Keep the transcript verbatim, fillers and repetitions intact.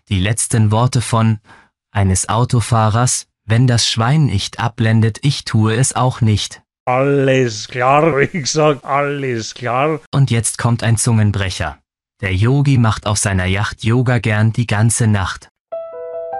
die letzten Worte von eines Autofahrers: Wenn das Schwein nicht abblendet, ich tue es auch nicht. Alles klar, ich sag alles klar. Und jetzt kommt ein Zungenbrecher. Der Yogi macht auf seiner Yacht Yoga gern die ganze Nacht.